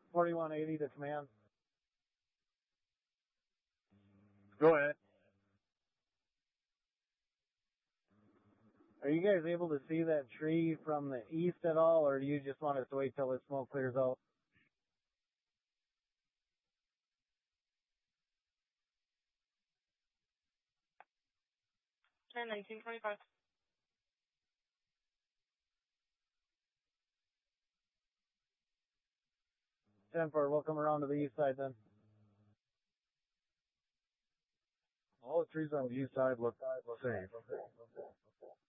4180 to command. Go ahead. Are you guys able to see that tree from the east at all, or do you just want us to wait till the smoke clears out? Turn 1925. 10-4, we'll come around to the east side then. All the trees on the east side look safe.